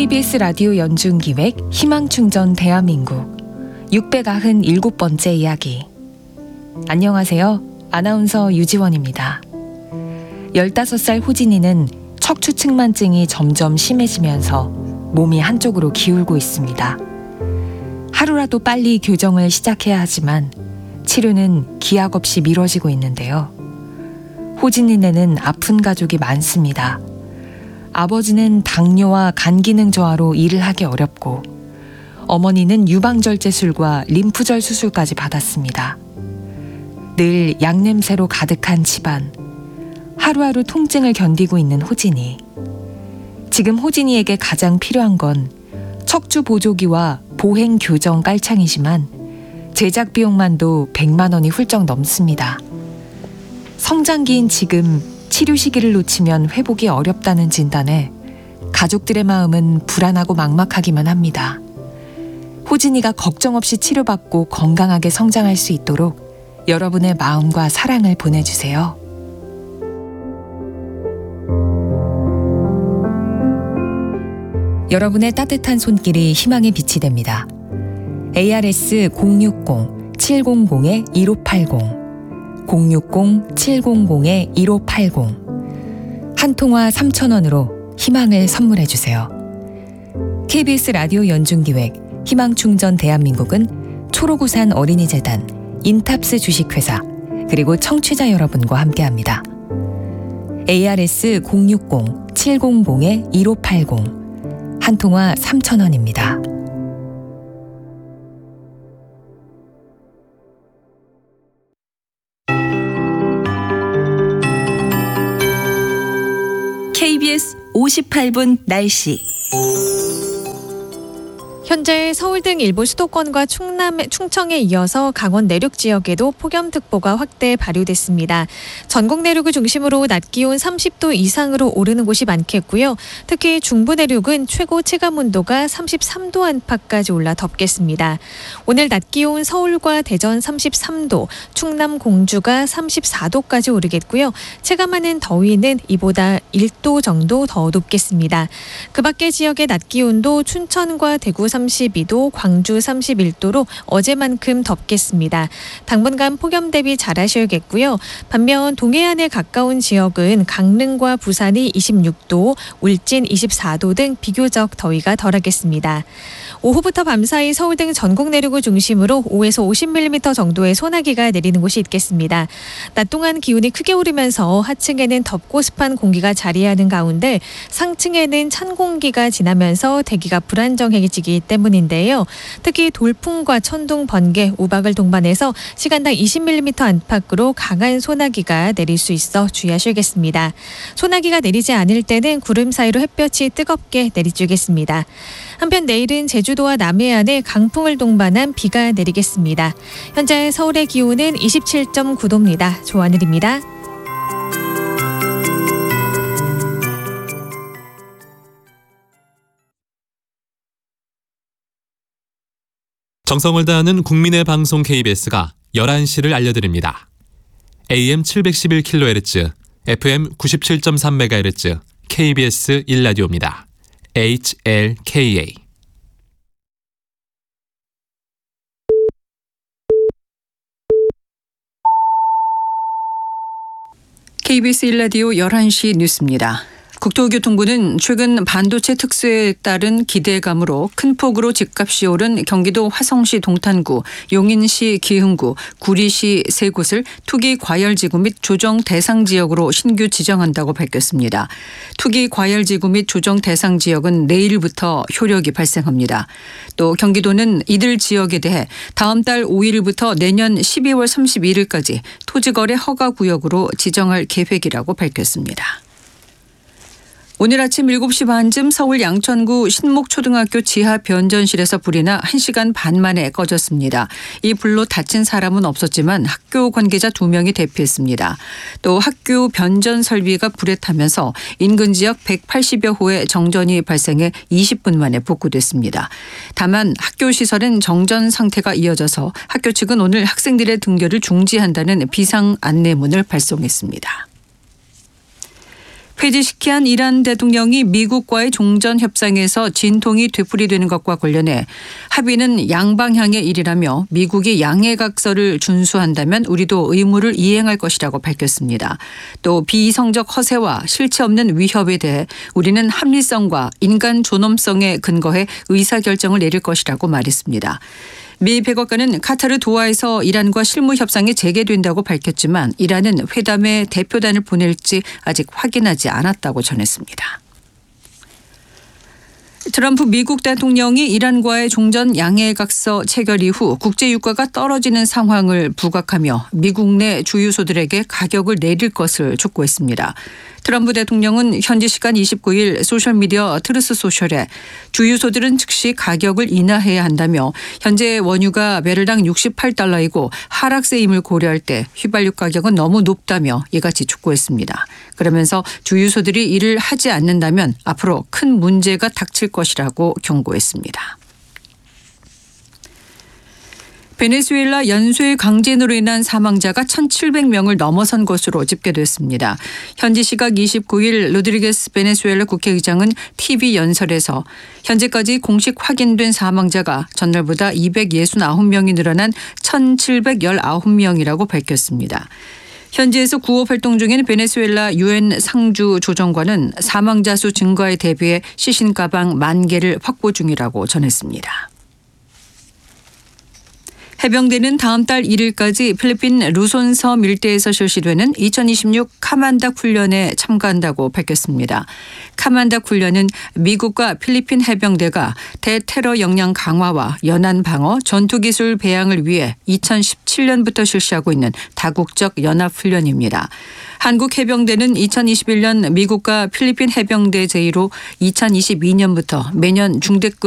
KBS 라디오 연중기획 희망충전 대한민국 697번째 이야기. 안녕하세요. 아나운서 유지원입니다. 15살 호진이는 척추측만증이 점점 심해지면서 몸이 한쪽으로 기울고 있습니다. 하루라도 빨리 교정을 시작해야 하지만 치료는 기약 없이 미뤄지고 있는데요. 호진이네는 아픈 가족이 많습니다. 아버지는 당뇨와 간 기능 저하로 일을 하기 어렵고 어머니는 유방절제술과 림프절 수술까지 받았습니다. 늘 양냄새로 가득한 집안, 하루하루 통증을 견디고 있는 호진이. 지금 호진이에게 가장 필요한 건 척추 보조기와 보행 교정 깔창이지만 제작 비용만도 100만 원이 훌쩍 넘습니다. 성장기인 지금 치료 시기를 놓치면 회복이 어렵다는 진단에 가족들의 마음은 불안하고 막막하기만 합니다. 호진이가 걱정 없이 치료받고 건강하게 성장할 수 있도록 여러분의 마음과 사랑을 보내주세요. 여러분의 따뜻한 손길이 희망의 빛이 됩니다. ARS 060-700-1580 060-700-1580 한 통화 3,000원으로 희망을 선물해주세요. KBS 라디오 연중기획 희망충전 대한민국은 초록우산 어린이재단, 인탑스 주식회사, 그리고 청취자 여러분과 함께합니다. ARS 060-700-1580 한 통화 3,000원입니다. KBS 58분 날씨. 현재 서울 등 일부 수도권과 충청에 이어서 강원 내륙 지역에도 폭염특보가 확대 발효됐습니다. 전국 내륙을 중심으로 낮 기온 30도 이상으로 오르는 곳이 많겠고요. 특히 중부 내륙은 최고 체감온도가 33도 안팎까지 올라 덥겠습니다. 오늘 낮 기온 서울과 대전 33도, 충남 공주가 34도까지 오르겠고요. 체감하는 더위는 이보다 1도 정도 더 높겠습니다. 그 밖의 지역의 낮 기온도 춘천과 대구 32도, 광주 31도로 어제만큼 덥겠습니다. 당분간 폭염 대비 잘하셔야겠고요. 반면 동해안에 가까운 지역은 강릉과 부산이 26도, 울진 24도 등 비교적 더위가 덜하겠습니다. 오후부터 밤사이 서울 등 전국 내륙을 중심으로 5에서 50mm 정도의 소나기가 내리는 곳이 있겠습니다. 낮 동안 기온이 크게 오르면서 하층에는 덥고 습한 공기가 자리하는 가운데 상층에는 찬 공기가 지나면서 대기가 불안정해지기 때문인데요. 특히 돌풍과 천둥, 번개, 우박을 동반해서 시간당 20mm 안팎으로 강한 소나기가 내릴 수 있어 주의하셔야겠습니다. 소나기가 내리지 않을 때는 구름 사이로 햇볕이 뜨겁게 내리쬐겠습니다. 한편 내일은 제주도와 남해안에 강풍을 동반한 비가 내리겠습니다. 현재 서울의 기온은 27.9도입니다. 조하늘입니다. 정성을 다하는 국민의 방송 KBS가 11시를 알려드립니다. AM 711kHz, FM 97.3MHz, KBS 1라디오입니다. HLKA. KBS 1라디오 11시 뉴스입니다. 국토교통부는 최근 반도체 특수에 따른 기대감으로 큰 폭으로 집값이 오른 경기도 화성시 동탄구, 용인시 기흥구, 구리시 세 곳을 투기 과열지구 및 조정 대상 지역으로 신규 지정한다고 밝혔습니다. 투기 과열지구 및 조정 대상 지역은 내일부터 효력이 발생합니다. 또 경기도는 이들 지역에 대해 다음 달 5일부터 내년 12월 31일까지 토지거래 허가구역으로 지정할 계획이라고 밝혔습니다. 오늘 아침 7시 반쯤 서울 양천구 신목초등학교 지하 변전실에서 불이 나 1시간 반 만에 꺼졌습니다. 이 불로 다친 사람은 없었지만 학교 관계자 2명이 대피했습니다. 또 학교 변전 설비가 불에 타면서 인근 지역 180여 호의 정전이 발생해 20분 만에 복구됐습니다. 다만 학교 시설은 정전 상태가 이어져서 학교 측은 오늘 학생들의 등교를 중지한다는 비상 안내문을 발송했습니다. 회지시키한 이란 대통령이 미국과의 종전 협상에서 진통이 되풀이되는 것과 관련해 합의는 양방향의 일이라며 미국이 양해각서를 준수한다면 우리도 의무를 이행할 것이라고 밝혔습니다. 또 비이성적 허세와 실체 없는 위협에 대해 우리는 합리성과 인간 존엄성에 근거해 의사결정을 내릴 것이라고 말했습니다. 미 백악관은 카타르 도하에서 이란과 실무 협상이 재개된다고 밝혔지만 이란은 회담에 대표단을 보낼지 아직 확인하지 않았다고 전했습니다. 트럼프 미국 대통령이 이란과의 종전 양해각서 체결 이후 국제 유가가 떨어지는 상황을 부각하며 미국 내 주유소들에게 가격을 내릴 것을 촉구했습니다. 트럼프 대통령은 현지 시간 29일 소셜미디어 트루스 소셜에 주유소들은 즉시 가격을 인하해야 한다며 현재 원유가 배럴당 68달러이고 하락세임을 고려할 때 휘발유 가격은 너무 높다며 이같이 촉구했습니다. 그러면서 주유소들이 이를 하지 않는다면 앞으로 큰 문제가 닥칠 것이라고 경고했습니다. 베네수엘라 연쇄 강진으로 인한 사망자가 1,700명을 넘어선 것으로 집계됐습니다. 현지 시각 29일 로드리게스 베네수엘라 국회의장은 TV 연설에서 현재까지 공식 확인된 사망자가 전날보다 269명이 늘어난 1,719명이라고 밝혔습니다. 현지에서 구호 활동 중인 베네수엘라 UN 상주 조정관은 사망자 수 증가에 대비해 시신 가방 10,000개를 확보 중이라고 전했습니다. 해병대는 다음 달 1일까지 필리핀 루손 섬 일대에서 실시되는 2026 카만닥 훈련에 참가한다고 밝혔습니다. 카만닥 훈련은 미국과 필리핀 해병대가 대테러 역량 강화와 연안 방어, 전투기술 배양을 위해 2017년부터 실시하고 있는 다국적 연합훈련입니다. 한국 해병대는 2021년 미국과 필리핀 해병대 제의로 2022년부터 매년 중대급